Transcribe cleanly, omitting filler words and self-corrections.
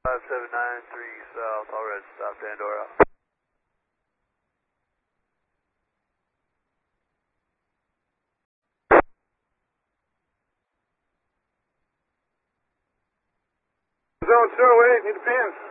5793 South, all red, stop Pandora. Zone 208, need the pins.